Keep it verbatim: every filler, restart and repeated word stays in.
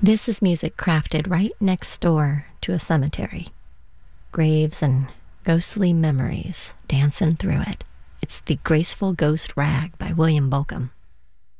This is music crafted right next door to a cemetery. Graves and ghostly memories dancing through it. It's The Graceful Ghost Rag by William Bolcom.